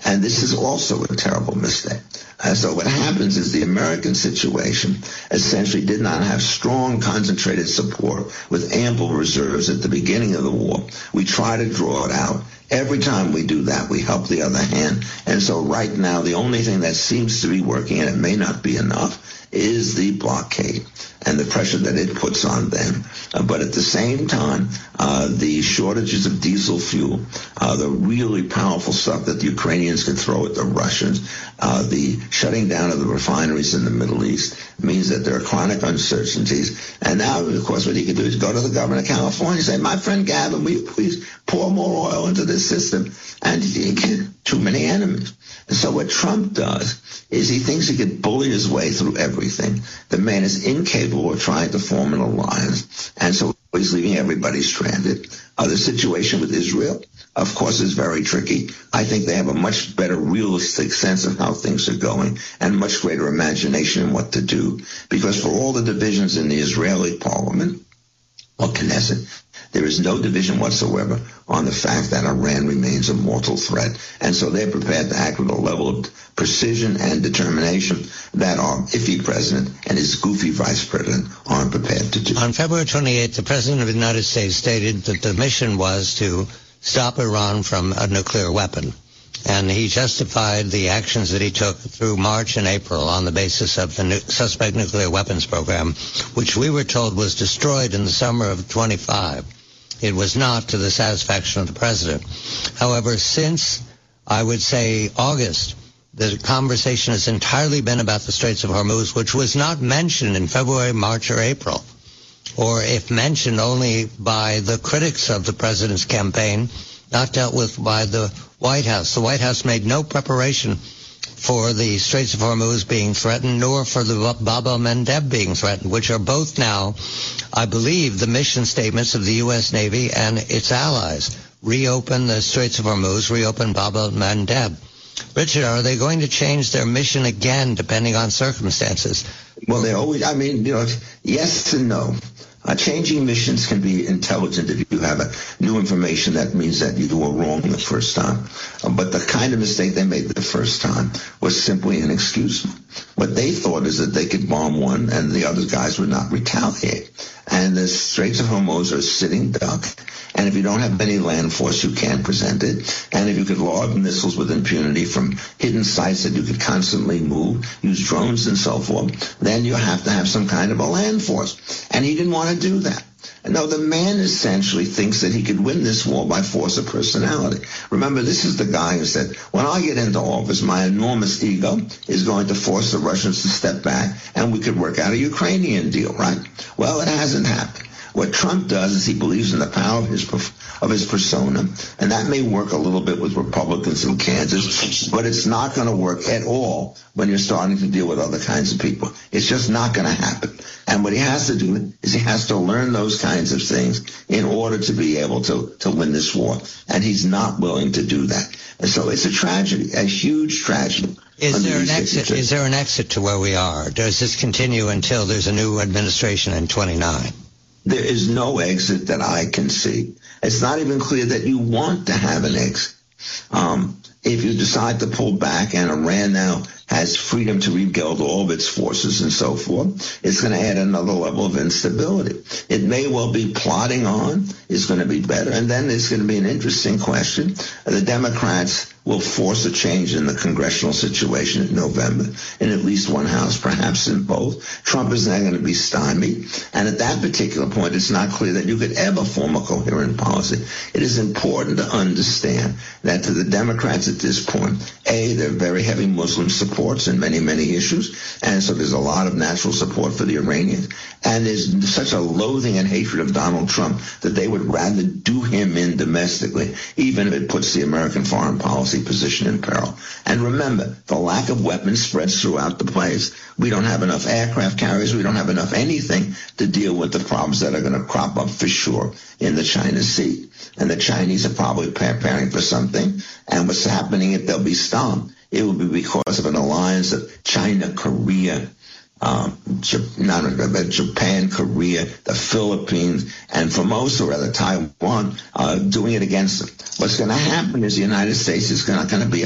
And this is also a terrible mistake. So what happens is the American situation essentially did not have strong, concentrated support with ample reserves at the beginning of the war. We try to draw it out. Every time we do that, we help the other hand. And so right now, the only thing that seems to be working, and it may not be enough, is the blockade and the pressure that it puts on them. But at the same time, the shortages of diesel fuel, the really powerful stuff that the Ukrainians can throw at the Russians, the shutting down of the refineries in the Middle East means that there are chronic uncertainties. And now, of course, what he can do is go to the governor of California and say, my friend Gavin, will you please pour more oil into this system? And he get too many enemies. And so what Trump does is he thinks he can bully his way through everything. The man is incapable of trying to form an alliance, and so he's leaving everybody stranded. The situation with Israel, of course, is very tricky. I think they have a much better realistic sense of how things are going and much greater imagination in what to do, because for all the divisions in the Israeli parliament, or Knesset, there is no division whatsoever on the fact that Iran remains a mortal threat. And so they're prepared to act with a level of precision and determination that our iffy president and his goofy vice president aren't prepared to do. On February 28th, the president of the United States stated that the mission was to stop Iran from a nuclear weapon. And he justified the actions that he took through March and April on the basis of the suspect nuclear weapons program, which we were told was destroyed in the summer of 25. It was not to the satisfaction of the president. However, since, I would say, August, the conversation has entirely been about the Straits of Hormuz, which was not mentioned in February, March, or April, or if mentioned only by the critics of the president's campaign, not dealt with by the White House. The White House made no preparation for the Straits of Hormuz being threatened, nor for the Bab el-Mandeb being threatened, which are both now, I believe, the mission statements of the U.S. Navy and its allies. Reopen the Straits of Hormuz, reopen Bab el-Mandeb. Richard, are they going to change their mission again, depending on circumstances? Well, they always, yes and no. Changing missions can be intelligent if you have new information that means that you were wrong the first time. But the kind of mistake they made the first time was simply inexcusable. What they thought is that they could bomb one and the other guys would not retaliate. And the Straits of Hormuz are a sitting duck. And if you don't have any land force, you can't present it. And if you could launch missiles with impunity from hidden sites that you could constantly move, use drones and so forth, then you have to have some kind of a land force. And he didn't want to do that. No, the man essentially thinks that he could win this war by force of personality. Remember, this is the guy who said, when I get into office, my enormous ego is going to force the Russians to step back and we could work out a Ukrainian deal, right? Well, it hasn't happened. What Trump does is he believes in the power of his persona, and that may work a little bit with Republicans in Kansas, but it's not going to work at all when you're starting to deal with other kinds of people. It's just not going to happen. And what he has to do is he has to learn those kinds of things in order to be able to win this war, and he's not willing to do that. And so it's a tragedy, a huge tragedy. Is there an exit to where we are? Does this continue until there's a new administration in 29? There is no exit that I can see. It's not even clear that you want to have an exit. If you decide to pull back and Iran now has freedom to rebuild all of its forces and so forth, it's going to add another level of instability. It may well be plodding on. It's going to be better. And then there's going to be an interesting question. The Democrats will force a change in the congressional situation in November, in at least one house, perhaps in both. Trump is now going to be stymied. And at that particular point, it's not clear that you could ever form a coherent policy. It is important to understand that to the Democrats at this point, they're very heavy Muslim supports in many, many issues. And so there's a lot of natural support for the Iranians. And there's such a loathing and hatred of Donald Trump that they would rather do him in domestically, even if it puts the American foreign policy position in peril. And remember, the lack of weapons spreads throughout the place. We don't have enough aircraft carriers. We don't have enough anything to deal with the problems that are going to crop up for sure in the China Sea. And the Chinese are probably preparing for something. And what's happening if they'll be stopped? It will be because of an alliance of China, Korea, Japan, Korea, the Philippines, and Formosa, or rather Taiwan, doing it against them. What's going to happen is the United States is not going to be